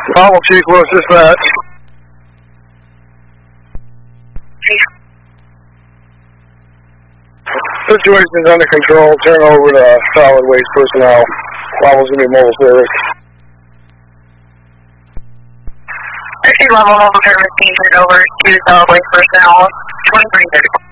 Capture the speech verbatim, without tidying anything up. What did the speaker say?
Problem Chief, Lewis Dispatch. Situation is under control. Turn over to solid waste personnel. Problem's going to be mobile service. I see level mobile service being turned over to solid waste personnel. twenty-three thirty.